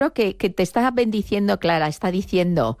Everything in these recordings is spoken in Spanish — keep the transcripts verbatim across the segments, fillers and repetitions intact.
que, que te está bendiciendo Clara, está diciendo...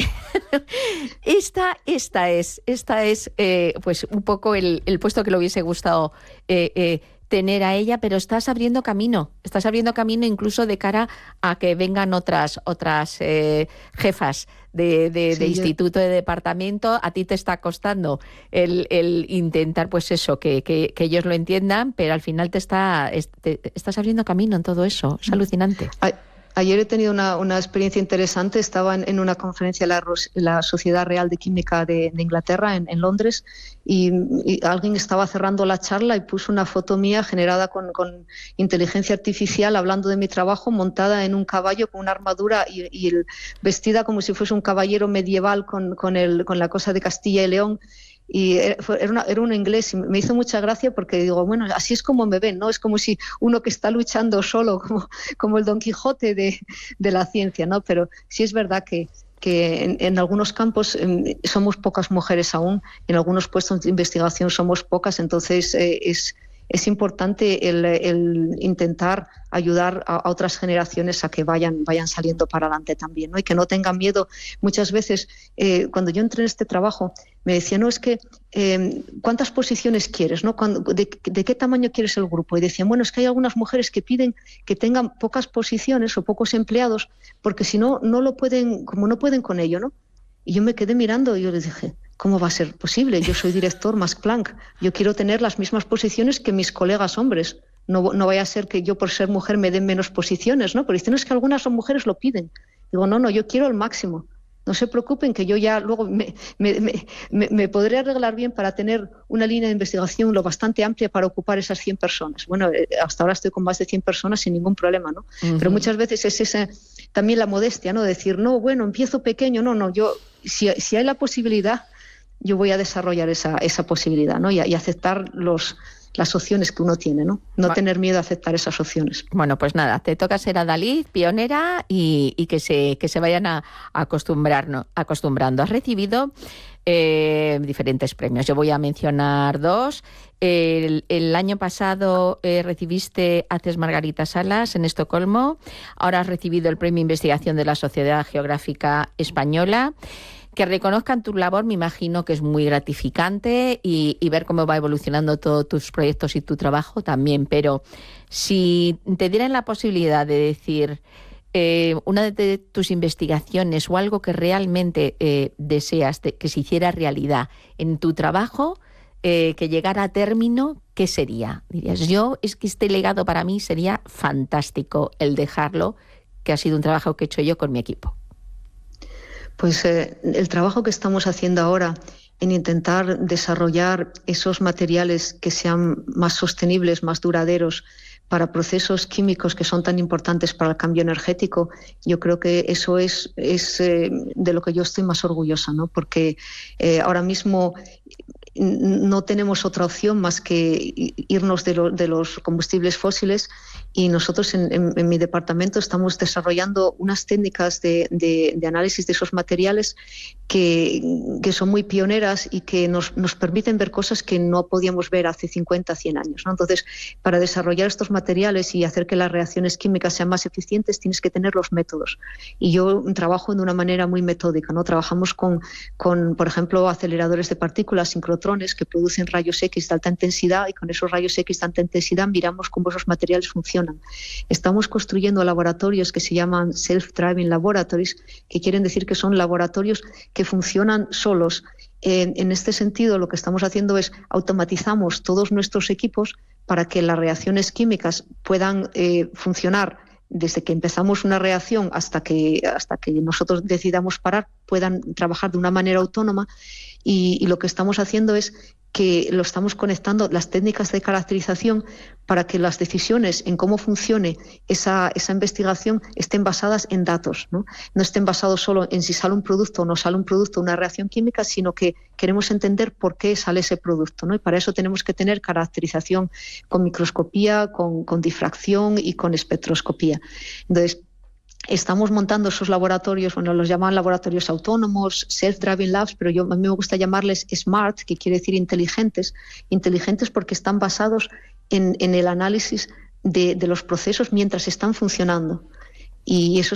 esta, esta es, esta es eh, pues un poco el, el puesto que le hubiese gustado eh, eh, tener a ella, pero estás abriendo camino, estás abriendo camino incluso de cara a que vengan otras, otras eh, jefas de, de, sí, de instituto, de departamento. A ti te está costando el, el intentar, pues eso, que, que, que ellos lo entiendan, pero al final te, está, te estás abriendo camino en todo eso. Es alucinante. Ay. Ayer he tenido una, una experiencia interesante. Estaba en, en una conferencia de la, la Sociedad Real de Química de, de Inglaterra, en, en Londres, y, y alguien estaba cerrando la charla y puso una foto mía generada con, con inteligencia artificial, hablando de mi trabajo, montada en un caballo con una armadura y, y el, vestida como si fuese un caballero medieval con, con, el, con la cosa de Castilla y León. Y era, una, era un inglés y me hizo mucha gracia porque digo, bueno, así es como me ven, ¿no? Es como si uno que está luchando solo, como, como el Don Quijote de, de la ciencia, ¿no? Pero sí es verdad que, que en, en algunos campos eh, somos pocas mujeres aún, en algunos puestos de investigación somos pocas, entonces eh, es... Es importante el, el intentar ayudar a, a otras generaciones a que vayan, vayan saliendo para adelante también, ¿no? Y que no tengan miedo. Muchas veces, eh, cuando yo entré en este trabajo, me decían, no, es que, eh, ¿cuántas posiciones quieres? ¿No? Cuando, de, ¿De qué tamaño quieres el grupo? Y decían, bueno, es que hay algunas mujeres que piden que tengan pocas posiciones o pocos empleados, porque si no, no lo pueden, como no pueden con ello, ¿no? Y yo me quedé mirando y yo les dije, ¿cómo va a ser posible? Yo soy director Max Planck. Yo quiero tener las mismas posiciones que mis colegas hombres. No, no vaya a ser que yo por ser mujer me den menos posiciones, ¿no? Pero dicen, no, es que algunas son mujeres lo piden. Digo, no, no, yo quiero el máximo. No se preocupen que yo ya luego me, me, me, me, me podré arreglar bien para tener una línea de investigación lo bastante amplia para ocupar esas cien personas. Bueno, hasta ahora estoy con más de cien personas sin ningún problema, ¿no? Uh-huh. Pero muchas veces es esa, también la modestia, ¿no? Decir, no, bueno, empiezo pequeño. No, no, yo, si, si hay la posibilidad, yo voy a desarrollar esa, esa posibilidad, ¿no? Y, y aceptar los... las opciones que uno tiene, ¿no? No bueno, tener miedo a aceptar esas opciones. Bueno, pues nada, te toca ser adalid, pionera y, y que se que se vayan a, a acostumbrar, ¿no? acostumbrando. Has recibido eh, diferentes premios. Yo voy a mencionar dos. El, el año pasado eh, recibiste Haces Margarita Salas en Estocolmo. Ahora has recibido el Premio Investigación de la Sociedad Geográfica Española. Que reconozcan tu labor, me imagino que es muy gratificante y, y ver cómo va evolucionando todos tus proyectos y tu trabajo también. Pero si te dieran la posibilidad de decir eh, una de tus investigaciones o algo que realmente eh, deseas de, que se hiciera realidad en tu trabajo, eh, que llegara a término, ¿qué sería? Dirías, yo, es que este legado para mí sería fantástico el dejarlo, que ha sido un trabajo que he hecho yo con mi equipo. Pues eh, el trabajo que estamos haciendo ahora en intentar desarrollar esos materiales que sean más sostenibles, más duraderos para procesos químicos que son tan importantes para el cambio energético, yo creo que eso es, es eh, de lo que yo estoy más orgullosa, ¿no? Porque eh, ahora mismo no tenemos otra opción más que irnos de, lo, de los combustibles fósiles y nosotros en, en, en mi departamento estamos desarrollando unas técnicas de, de, de análisis de esos materiales que, que son muy pioneras y que nos, nos permiten ver cosas que no podíamos ver hace cincuenta, cien años, ¿no? Entonces, para desarrollar estos materiales y hacer que las reacciones químicas sean más eficientes, tienes que tener los métodos. Y yo trabajo de una manera muy metódica, ¿no? Trabajamos con, con por ejemplo, aceleradores de partículas, sincrotrones, que producen rayos X de alta intensidad y con esos rayos X de alta intensidad miramos cómo esos materiales funcionan. Estamos construyendo laboratorios que se llaman Self-Driving Laboratories, que quieren decir que son laboratorios que funcionan solos. En, en este sentido, lo que estamos haciendo es automatizamos todos nuestros equipos para que las reacciones químicas puedan eh, funcionar desde que empezamos una reacción hasta que, hasta que nosotros decidamos parar, puedan trabajar de una manera autónoma y, y lo que estamos haciendo es que lo estamos conectando las técnicas de caracterización para que las decisiones en cómo funcione esa, esa investigación estén basadas en datos, ¿no? No estén basados solo en si sale un producto o no sale un producto, una reacción química, sino que queremos entender por qué sale ese producto, ¿no? Y para eso tenemos que tener caracterización con microscopía, con, con difracción y con espectroscopía. Entonces, estamos montando esos laboratorios, bueno, los llaman laboratorios autónomos, self-driving labs, pero yo, a mí me gusta llamarles smart, que quiere decir inteligentes, inteligentes porque están basados en, en el análisis de, de los procesos mientras están funcionando. Y esos